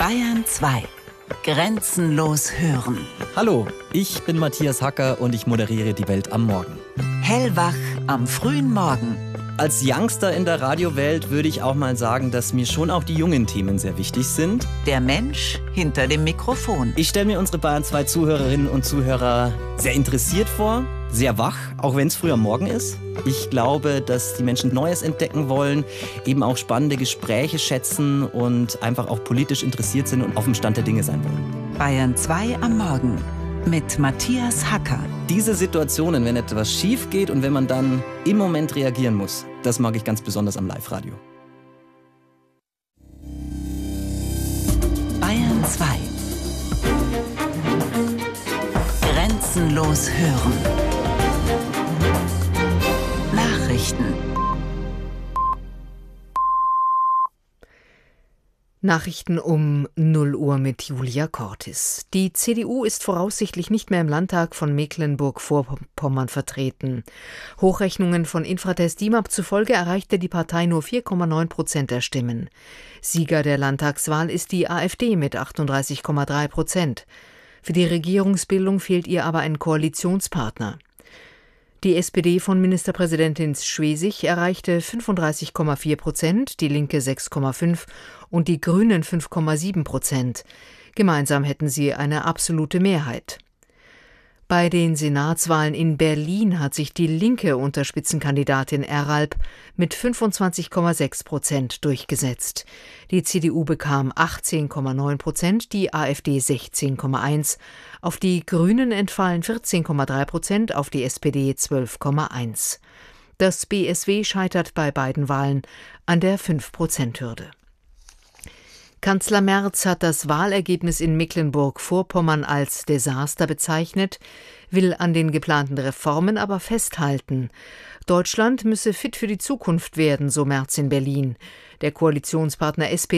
Bayern 2. Grenzenlos hören. Hallo, ich bin Matthias Hacker und ich moderiere die Welt am Morgen. Hellwach am frühen Morgen. Als Youngster in der Radiowelt würde ich auch mal sagen, dass mir schon auch die jungen Themen sehr wichtig sind. Der Mensch hinter dem Mikrofon. Ich stelle mir unsere Bayern 2 Zuhörerinnen und Zuhörer sehr interessiert vor, sehr wach, auch wenn es früh am Morgen ist. Ich glaube, dass die Menschen Neues entdecken wollen, eben auch spannende Gespräche schätzen und einfach auch politisch interessiert sind und auf dem Stand der Dinge sein wollen. Bayern 2 am Morgen mit Matthias Hacker. Diese Situationen, wenn etwas schief geht und wenn man dann im Moment reagieren muss, das mag ich ganz besonders am Live-Radio. Bayern 2. Grenzenlos hören. Nachrichten. Nachrichten um 0 Uhr mit Julia Cortis. Die CDU ist voraussichtlich nicht mehr im Landtag von Mecklenburg-Vorpommern vertreten. Hochrechnungen von Infratest DIMAP zufolge erreichte die Partei nur 4,9% der Stimmen. Sieger der Landtagswahl ist die AfD mit 38,3%. Für die Regierungsbildung fehlt ihr aber ein Koalitionspartner. Die SPD von Ministerpräsidentin Schwesig erreichte 35,4%, die Linke 6,5% und die Grünen 5,7%. Gemeinsam hätten sie eine absolute Mehrheit. Bei den Senatswahlen in Berlin hat sich die Linke unter Spitzenkandidatin Eralb mit 25,6% durchgesetzt. Die CDU bekam 18,9%, die AfD 16,1%, auf die Grünen entfallen 14,3%, auf die SPD 12,1%. Das BSW scheitert bei beiden Wahlen an der 5%-Hürde. Kanzler Merz hat das Wahlergebnis in Mecklenburg-Vorpommern als Desaster bezeichnet, will an den geplanten Reformen aber festhalten. Deutschland müsse fit für die Zukunft werden, so Merz in Berlin. Der Koalitionspartner SPD